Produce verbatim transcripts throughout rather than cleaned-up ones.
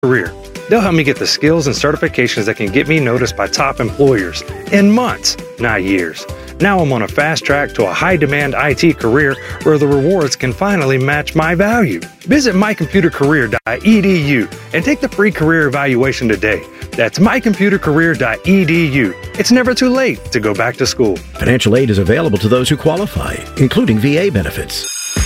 Career. They'll help me get the skills and certifications that can get me noticed by top employers in months, not years. Now I'm on a fast track to a high-demand I T career where the rewards can finally match my value. Visit my computer career dot e d u and take the free career evaluation today. That's my computer career dot e d u. It's never too late to go back to school. Financial aid is available to those who qualify, including V A benefits.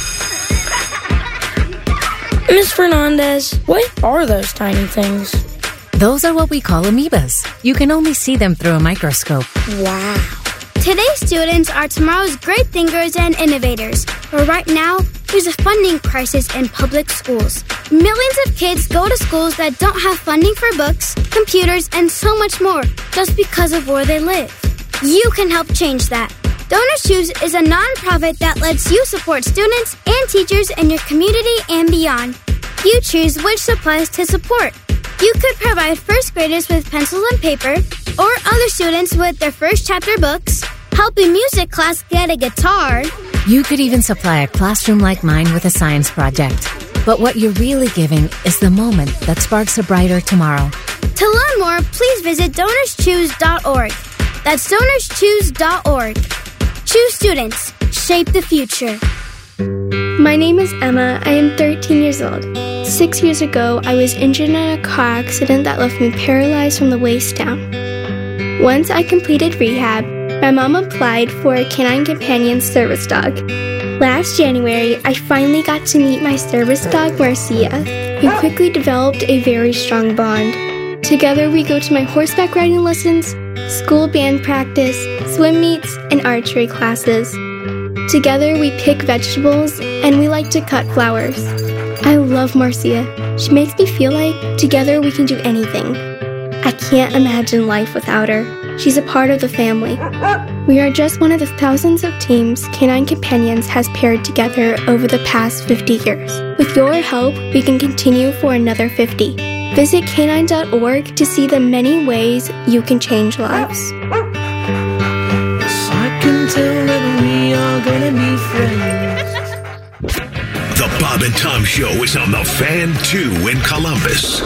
Miz Fernandez, what are those tiny things? Those are what we call amoebas. You can only see them through a microscope. Wow. Today's students are tomorrow's great thinkers and innovators. But right now, there's a funding crisis in public schools. Millions of kids go to schools that don't have funding for books, computers, and so much more just because of where they live. You can help change that. Donors Choose is a nonprofit that lets you support students and teachers in your community and beyond. You choose which supplies to support. You could provide first graders with pencils and paper, or other students with their first chapter books, help a music class get a guitar. You could even supply a classroom like mine with a science project. But what you're really giving is the moment that sparks a brighter tomorrow. To learn more, please visit donors choose dot org. That's donors choose dot org. Choose students. Shape the future. My name is Emma. I am thirteen years old. Six years ago, I was injured in a car accident that left me paralyzed from the waist down. Once I completed rehab, my mom applied for a Canine Companion service dog. Last January, I finally got to meet my service dog, Marcia. We quickly developed a very strong bond. Together, we go to my horseback riding lessons, school band practice, swim meets, and archery classes. Together, we pick vegetables, and we like to cut flowers. I love Marcia. She makes me feel like together we can do anything. I can't imagine life without her. She's a part of the family. We are just one of the thousands of teams Canine Companions has paired together over the past fifty years. With your help, we can continue for another fifty. Visit canine dot org to see the many ways you can change lives. I can tell that we are gonna be friends. The Bob and Tom Show is on the Fan two in Columbus.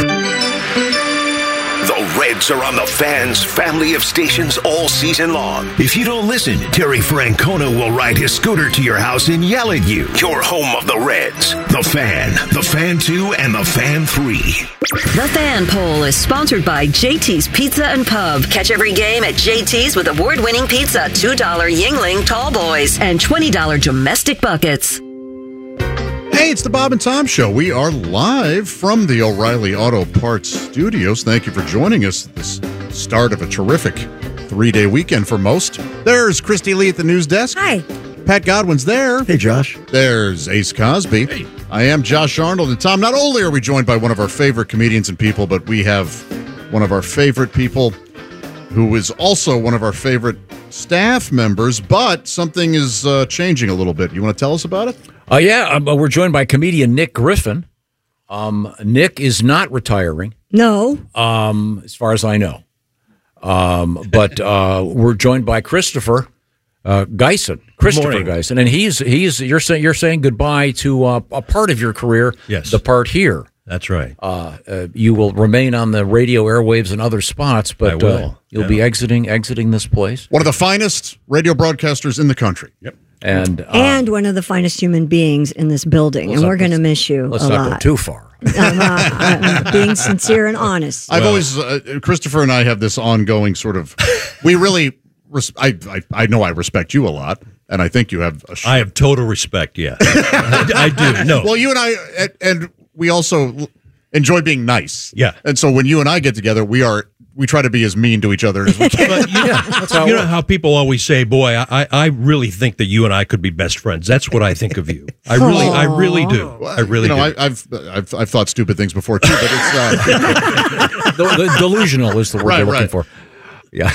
The Reds are on the Fan's family of stations all season long. If you don't listen, Terry Francona will ride his scooter to your house and yell at you. Your home of the Reds. The Fan, the Fan two, and the Fan three. The Fan Poll is sponsored by J T's Pizza and Pub. Catch every game at J T's with award-winning pizza, two dollar Yingling Tall Boys, and twenty dollar domestic buckets. Hey, it's the Bob and Tom Show. We are live from the O'Reilly Auto Parts Studios. Thank you for joining us at this start of a terrific three-day weekend for most. There's Christy Lee at the news desk. Hi. Pat Godwin's there. Hey, Josh. There's Ace Cosby. Hey. I am Josh Arnold. And Tom, not only are we joined by one of our favorite comedians and people, but we have one of our favorite people who is also one of our favorite staff members, but something is uh, changing a little bit. You want to tell us about it? Uh, yeah, um, we're joined by comedian Nick Griffin. Um, Nick is not retiring. No. Um, as far as I know. Um, but uh, we're joined by Christopher uh, Geisen. Christopher Geisen. And he's he's you're saying you're saying goodbye to uh, a part of your career. Yes. The part here. That's right. Uh, uh, you will remain on the radio airwaves and other spots, but I will. Uh, you'll yeah. be exiting exiting this place. One of the finest radio broadcasters in the country. Yep. And uh, and one of the finest human beings in this building, and we're going to miss you let's a not lot. go too far. I'm, uh, I'm being sincere and honest. I've Well- always, uh, Christopher and I have this ongoing sort of, we really, res- I, I I know I respect you a lot, and I think you have a sh- I have total respect, yeah. I, I do, no. Well, you and I, and, and we also enjoy being nice. Yeah. And so when you and I get together, we are, we try to be as mean to each other as we can. But, you know, That's how it you know works. how people always say, boy, I, I really think that you and I could be best friends. That's what I think of you. I really, I really do. I really you know, do. I, I've, I've, I've thought stupid things before too, but it's, uh, the, the delusional is the word Right, you're looking right. for. Yeah.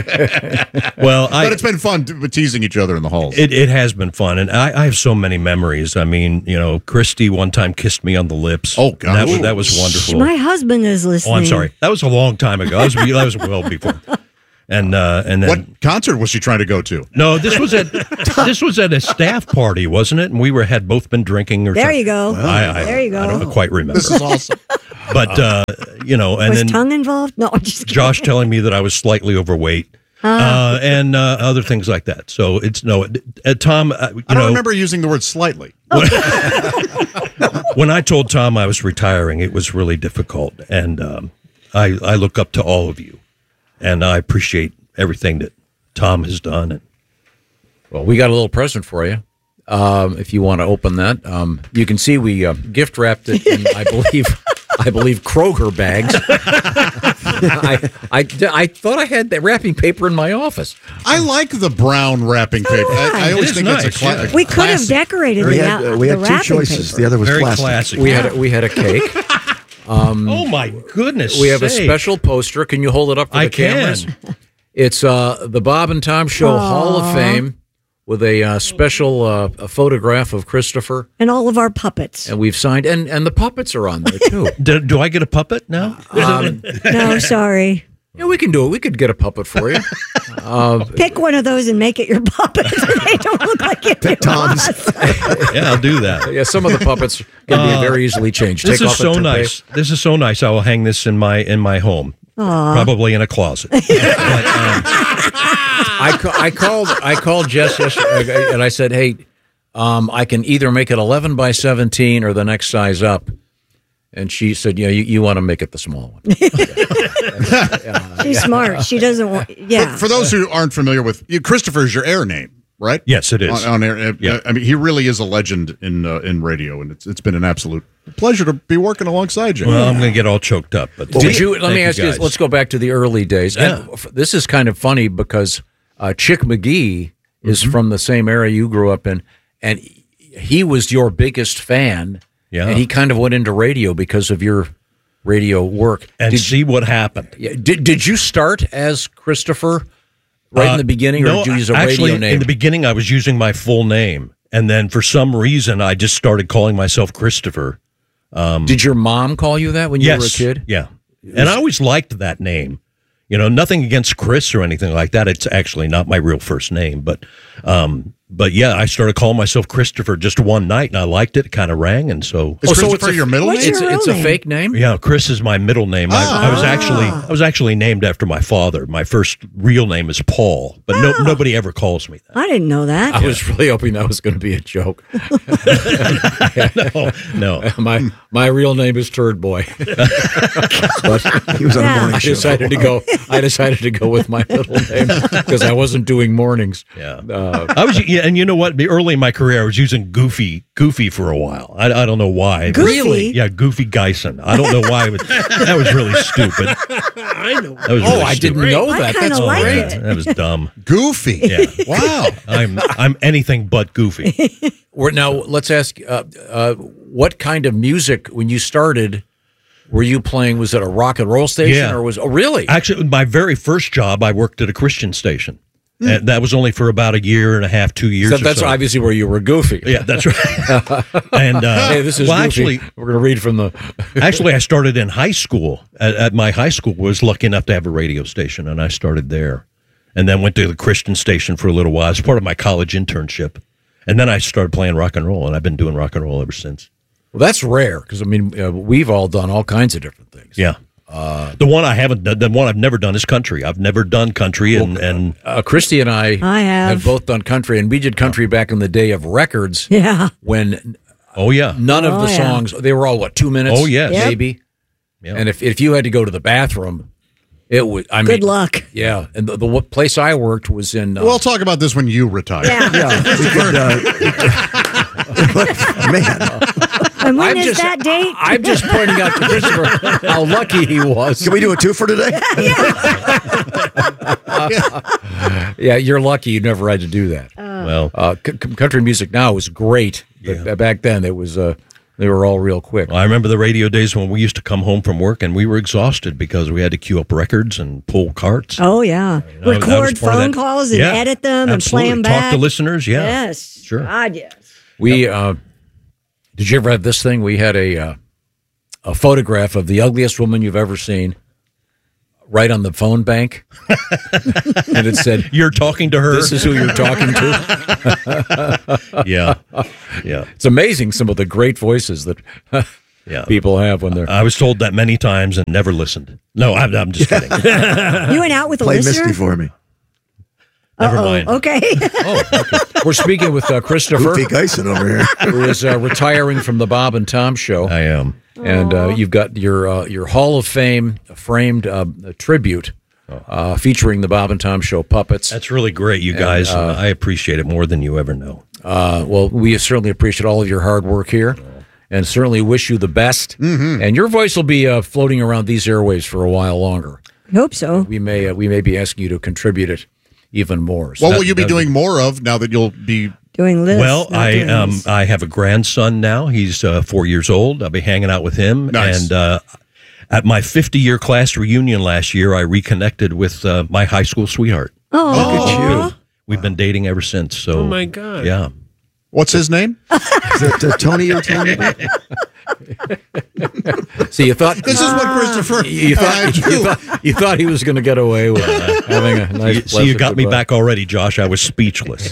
well, I, but it's been fun te- teasing each other in the halls. It, it has been fun, and I, I have so many memories. I mean, you know, Christy one time kissed me on the lips. Oh, gosh. And that was that was wonderful. My husband is listening. Oh, I'm sorry. That was a long time ago. That was, that was well before. And uh, and then what concert was she trying to go to? No, this was at this was at a staff party, wasn't it? And we were had both been drinking. Or there something. you go. Well, I, I, there you go. I don't quite remember. This is awesome. But uh, you know, and was then tongue involved? No, I'm just kidding. Josh telling me that I was slightly overweight. Uh, and uh, other things like that. So it's no, uh, Tom. Uh, you I don't know, remember using the word slightly. When, when I told Tom I was retiring, it was really difficult, and um, I I look up to all of you, and I appreciate everything that Tom has done. And well, we got a little present for you. Um, if you want to open that, um, you can see we uh, gift wrapped it in, I believe, I believe Kroger bags. I, I, I thought I had that wrapping paper in my office. I like the brown wrapping paper. I, I always think nice, it's a, cla- yeah. We could have decorated we the, had, uh, uh, we the had two wrapping choices. paper. The other was very plastic. classic. We had a, we had a cake. Um, oh my goodness! We have a sake. special poster. Can you hold it up for I the cameras? can. It's uh, the Bob and Tom Show Aww. Hall of Fame with a uh, special uh, a photograph of Christopher. And all of our puppets. And we've signed, and, and the puppets are on there, too. do, do I get a puppet now? Um, No, sorry. yeah, we can do it. We could get a puppet for you. Uh, Pick one of those and make it your puppet. They don't look like it. Pick Tom's. Yeah, I'll do that. yeah, some of the puppets can Uh, be very easily changed. This Take is off a so toupee. nice. This is so nice. I will hang this in my in my home, Aw. probably in a closet. But, um, I, ca- I called I called Jess yesterday, and I said, hey, um, I can either make it eleven by seventeen or the next size up. And she said, yeah, you, you want to make it the small one. She's smart. She doesn't want, yeah. For, for those who aren't familiar with you, Christopher is your air name, right? yes, it is. On, on air. Uh, Yeah. I mean, he really is a legend in uh, in radio, and it's it's been an absolute pleasure to be working alongside you. Well, I'm going to get all choked up. But Did you? Let Thank me ask you. guys. This, let's go back to the early days. Yeah. And f- this is kind of funny because uh, Chick McGee is Mm-hmm. from the same area you grew up in, and he was your biggest fan. Yeah. and he kind of went into radio because of your radio work. and did see what happened. you, did Did you start as Christopher right in Uh, the beginning, or no, did you use a actually, radio name? in the beginning, I was using my full name, and then for some reason, I just started calling myself Christopher. Um, did your mom call you that when you yes, were a kid? Yeah, and I always liked that name. You know, nothing against Chris or anything like that. It's actually not my real first name, but um, but yeah, I started calling myself Christopher just one night, and I liked it. It kind of rang, and so Is Christopher your middle What's name? It's, your real it's a name? fake name. yeah, Chris is my middle name. I, I was actually I was actually named after my father. My first real name is Paul, but no, nobody ever calls me that. I didn't know that. I was really hoping that was going to be a joke. No, no. my my real name is Turd Boy. But He was on Yeah. a morning I show. decided to go. I decided to go with my middle name because I wasn't doing mornings. Yeah, Uh, I was, yeah, and you know what? Early in my career, I was using Goofy, Goofy for a while. I, I don't know why. Goofy? Really? Yeah, Goofy Geisen. I don't know why. It was, that was really stupid. I know. That was oh, really I stupid. didn't know I that. kinda That's like great. it. That was dumb. Goofy. Yeah. Wow. I'm I'm anything but goofy. We're, now let's ask: uh, uh, what kind of music when you started? Were you playing? Was it a rock and roll station, Yeah. or was? Oh, really? Actually, my very first job, I worked at a Christian station. And that was only for about a year and a half, two years. So or that's so. obviously where you were goofy. Yeah, that's right. And uh, hey, this is well, goofy. actually, We're going to read from the. actually, I started in high school. At, at my high school, was lucky enough to have a radio station, and I started there, and then went to the Christian station for a little while as part of my college internship, and then I started playing rock and roll, and I've been doing rock and roll ever since. Well, that's rare because I mean uh, we've all done all kinds of different things. Yeah. Uh, the one I haven't done, the one I've never done is country. I've never done country, and, and Uh, Christy and I, I have. both done country, and we did country back in the day of records. Yeah. When oh yeah, none of Oh, the yeah. songs they were all what two minutes. Oh, yes. Yep. maybe. Yeah. And if if you had to go to the bathroom, it would. I mean, Good luck. Yeah, and the, the what place I worked was in. Uh, We'll talk about this when you retire. Yeah. Yeah, we could, uh, man. And when I'm is just, that date? I'm just pointing out to Christopher how lucky he was. Can we do a two for today? Yeah, you're lucky you never had to do that. well, Uh, c- c- country music now is great, but Yeah. back then it was. Uh, they were all real quick. I remember the radio days when we used to come home from work and we were exhausted because we had to queue up records and pull carts. Oh, yeah. You know, I was Record part of phone that. calls and Yeah, edit them and play absolutely. them Talk back. to listeners, yeah. Yes. Sure. God, yes. We uh, did you ever have this thing? We had a uh, a photograph of the ugliest woman you've ever seen, right on the phone bank, and it said, "You're talking to her. This is who you're talking to." yeah, yeah. It's amazing some of the great voices that yeah. people have when they're. I was told that many times and never listened. No, I'm, I'm just kidding. You went out with a Play listener? Misty for me. Never Uh-oh. mind. Okay. Oh, okay. We're speaking with uh, Christopher, Goofy Geisen over here. who is uh, retiring from the Bob and Tom Show. I am. And uh, you've got your uh, your Hall of Fame framed uh, tribute uh, featuring the Bob and Tom Show puppets. That's really great, you guys. And, uh, I appreciate it more than you ever know. Uh, well, we certainly appreciate all of your hard work here, and certainly wish you the best. Mm-hmm. And your voice will be uh, floating around these airwaves for a while longer. I hope so. We may uh, we may be asking you to contribute it even more. So What that- will you be that'd doing more of now that you'll be doing lists? Well, not I doing um lists. I have a grandson now. He's uh, four years old. I'll be hanging out with him. Nice. And uh, at my fifty-year class reunion last year, I reconnected with uh, my high school sweetheart. Oh, Look at you. We've been dating ever since. So, Oh, my God. Yeah. What's his name? Is it uh, Tony you're telling me about? See, you thought This is what Christopher you and I thought, you do. thought you thought he was going to get away with uh, having a nice. You- so you pleasant got me goodbye. back already, Josh. I was speechless.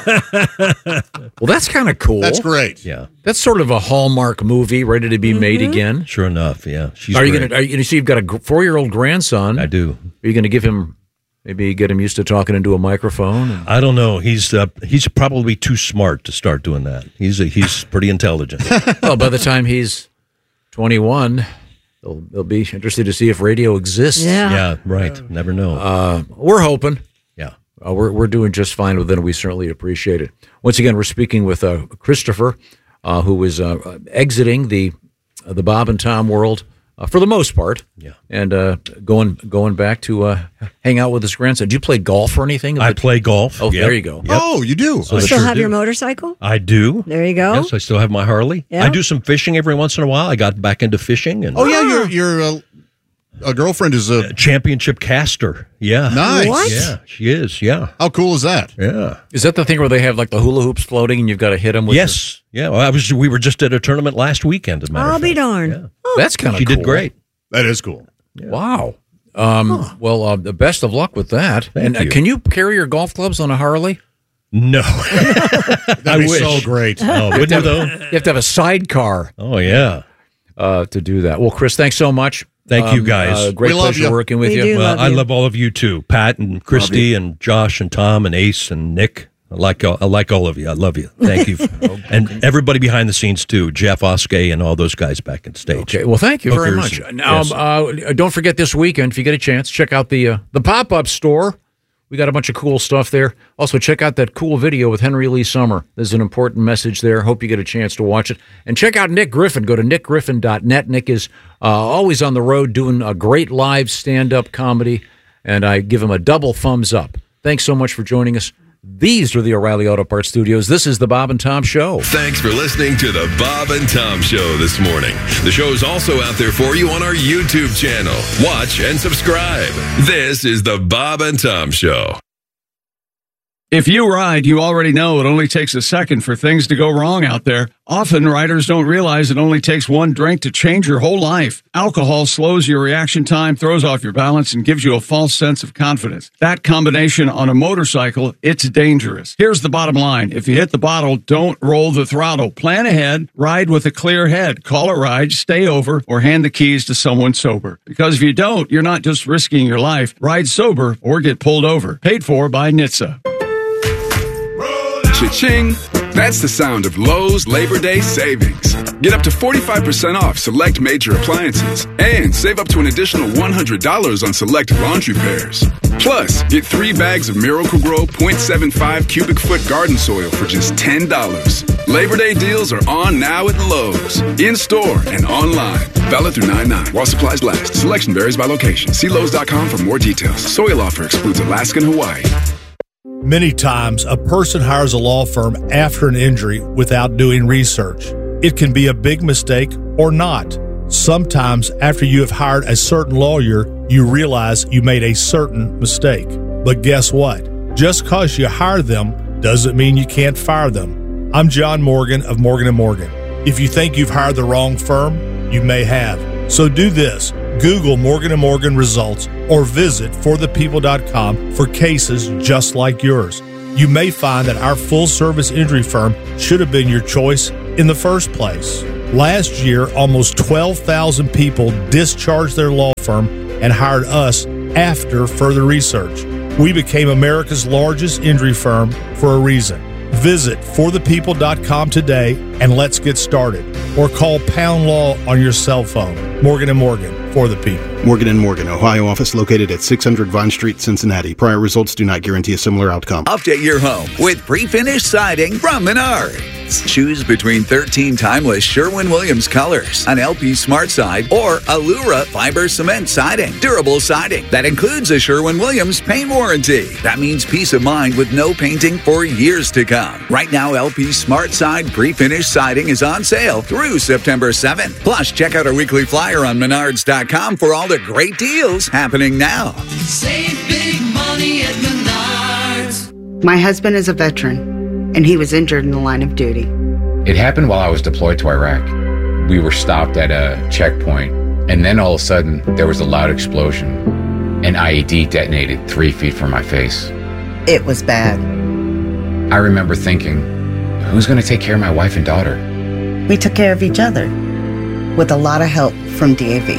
Well, that's kind of cool. That's great. Yeah. That's sort of a Hallmark movie ready to be made again. Sure enough, yeah. She's are you great. going to? You see, you've got a gr- four-year-old grandson. I do. Are you going to give him maybe get him used to talking into a microphone? And, I don't know. He's uh, he's probably too smart to start doing that. He's a, he's pretty intelligent. well, by the time he's twenty-one, they'll they'll be interested to see if radio exists. Yeah. Yeah, right. Never know. Uh, we're hoping. Yeah. Uh, we're we're doing just fine with it, and we certainly appreciate it. Once again, we're speaking with uh, Christopher, uh, who is uh, exiting the uh, the Bob and Tom world uh, for the most part. Yeah. And uh, going going back to uh, hang out with his grandson. Did you play golf or anything? I play golf. Oh, Yep. there you go. Yep. Oh, you do. So I Still sure have do. your motorcycle? I do. There you go. Yes, I still have my Harley. Yeah. I do some fishing every once in a while. I got back into fishing. And Oh yeah, your your uh, a girlfriend is a championship caster. Yeah. Nice. What? Yeah, she is. Yeah. How cool is that? Yeah. Is that the thing where they have like the hula hoops floating and you've got to hit them with Yes. Yeah. Well, I was. We were just at a tournament last weekend. As a matter I'll of be fact. darned. Yeah. Oh, That's kind of She cool. did great. That is cool. Wow. Um, Well, uh, the best of luck with that. Thank and uh, you. can you carry your golf clubs on a Harley? No. That'd I be wish. so great. Oh, You have, wouldn't to you though? have, you have to have a sidecar Oh yeah. uh, to do that. Well, Chris, thanks so much. Thank you, Um, guys. Uh, great We love pleasure you. working with We you. do. Well, love I you. love all of you too, Pat and Christy and Josh and Tom and Ace and Nick. I like all, I like all of you. I love you. Thank you, and everybody behind the scenes too. Jeff Oskey and all those guys back in stage. Okay. Well, thank you very Hookers much. and- Now, yes. uh, don't forget this weekend, if you get a chance, check out the uh, the pop up store. We got a bunch of cool stuff there. Also, check out that cool video with Henry Lee Summer. There's an important message there. Hope you get a chance to watch it. And check out Nick Griffin. Go to nick griffin dot net. Nick is uh, always on the road doing a great live stand-up comedy, and I give him a double thumbs up. Thanks so much for joining us. These are the O'Reilly Auto Parts Studios. This is the Bob and Tom Show. Thanks for listening to the Bob and Tom Show this morning. The show is also out there for you on our YouTube channel. Watch and subscribe. This is the Bob and Tom Show. If you ride, you already know it only takes a second for things to go wrong out there. Often, riders don't realize it only takes one drink to change your whole life. Alcohol slows your reaction time, throws off your balance, and gives you a false sense of confidence. That combination on a motorcycle, it's dangerous. Here's the bottom line. If you hit the bottle, don't roll the throttle. Plan ahead, ride with a clear head. Call a ride, stay over, or hand the keys to someone sober. Because if you don't, you're not just risking your life. Ride sober or get pulled over. Paid for by N H T S A. Cha-ching! That's the sound of Lowe's Labor Day savings. Get up to forty-five percent off select major appliances and save up to an additional one hundred dollars on select laundry pairs. Plus, get three bags of Miracle-Gro point seven five cubic foot garden soil for just ten dollars. Labor Day deals are on now at Lowe's, in-store and online. Valid through nine nine while supplies last. Selection varies by location. See Lowe's dot com for more details. Soil offer excludes Alaska and Hawaii. Many times, a person hires a law firm after an injury without doing research. It can be a big mistake or not. Sometimes, after you have hired a certain lawyer, you realize you made a certain mistake. But guess what? Just because you hire them doesn't mean you can't fire them. I'm John Morgan of Morgan and Morgan. If you think you've hired the wrong firm, you may have. So do this. Google Morgan and Morgan results or visit for the people dot com for cases just like yours. You may find that our full-service injury firm should have been your choice in the first place. Last year, almost twelve thousand people discharged their law firm and hired us after further research. We became America's largest injury firm for a reason. Visit for the people dot com today and let's get started. Or call Pound Law on your cell phone. Morgan and Morgan, for the people. Morgan and Morgan, Ohio office located at six hundred Vine Street, Cincinnati. Prior results do not guarantee a similar outcome. Update your home with pre-finished siding from Menards. Choose between thirteen timeless Sherwin-Williams colors, an L P Smart Side, or Allura fiber cement siding. Durable siding that includes a Sherwin-Williams paint warranty. That means peace of mind with no painting for years to come. Right now, L P Smart Side pre-finished siding is on sale through September seventh. Plus, check out our weekly flyer on menards dot com for all the great deals happening now. Save big money at Menards. My husband is a veteran, and he was injured in the line of duty. It happened while I was deployed to Iraq. We were stopped at a checkpoint, and then all of a sudden, there was a loud explosion. An I E D detonated three feet from my face. It was bad. I remember thinking, who's going to take care of my wife and daughter? We took care of each other, with a lot of help from D A V.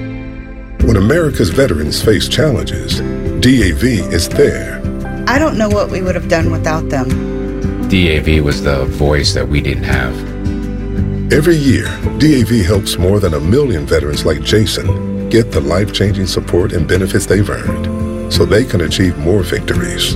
When America's veterans face challenges, D A V is there. I don't know what we would have done without them. D A V was the voice that we didn't have. Every year, D A V helps more than a million veterans like Jason get the life-changing support and benefits they've earned so they can achieve more victories.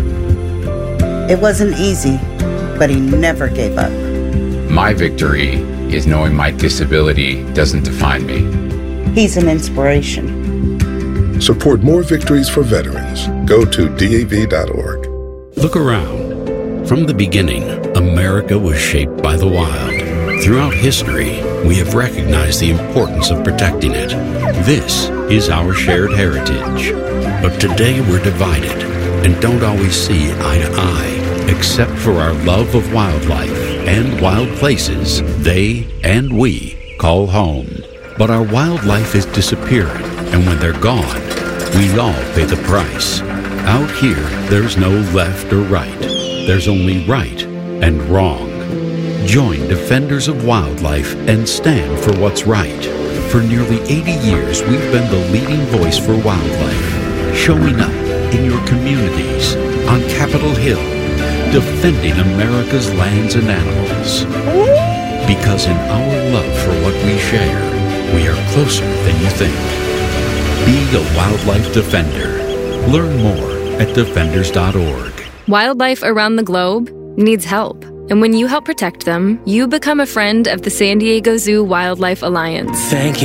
It wasn't easy, but he never gave up. My victory is knowing my disability doesn't define me. He's an inspiration. Support more victories for veterans. Go to D A V dot org. Look around. From the beginning, America was shaped by the wild. Throughout history, we have recognized the importance of protecting it. This is our shared heritage. But today we're divided and don't always see eye to eye, except for our love of wildlife and wild places they and we call home. But our wildlife is disappearing, and when they're gone, we all pay the price. Out here, there's no left or right. There's only right and wrong. Join Defenders of Wildlife and stand for what's right. For nearly eighty years, we've been the leading voice for wildlife, showing up in your communities, on Capitol Hill, defending America's lands and animals. Because in our love for what we share, we are closer than you think. Be a wildlife defender. Learn more at defenders dot org. Wildlife around the globe needs help. And when you help protect them, you become a friend of the San Diego Zoo Wildlife Alliance. Thank you.